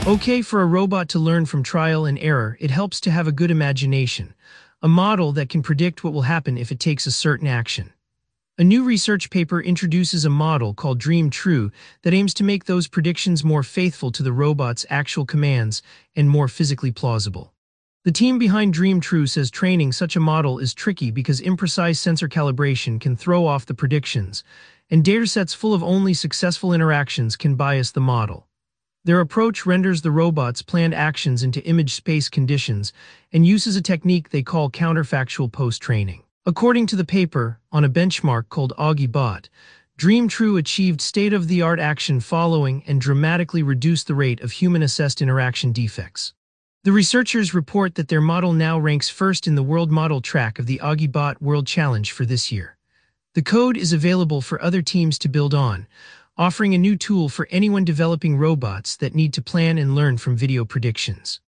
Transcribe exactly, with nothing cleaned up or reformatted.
Okay, for a robot to learn from trial and error, it helps to have a good imagination, a model that can predict what will happen if it takes a certain action. A new research paper introduces a model called Dream True that aims to make those predictions more faithful to the robot's actual commands and more physically plausible. The team behind Dream True says training such a model is tricky because imprecise sensor calibration can throw off the predictions, and datasets full of only successful interactions can bias the model. Their approach renders the robot's planned actions into image space conditions and uses a technique they call counterfactual post-training. According to the paper, on a benchmark called AugiBot, Dream True achieved state-of-the-art action following and dramatically reduced the rate of human-assessed interaction defects. The researchers report that their model now ranks first in the world model track of the AugiBot World Challenge for this year. The code is available for other teams to build on, offering a new tool for anyone developing robots that need to plan and learn from video predictions.